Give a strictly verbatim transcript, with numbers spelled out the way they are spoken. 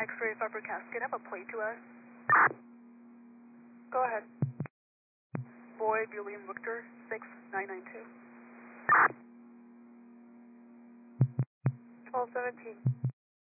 X-ray Faber-Castell, can I have a plate to us? Go ahead. Boy, William Victor, six nine nine two. twelve seventeen.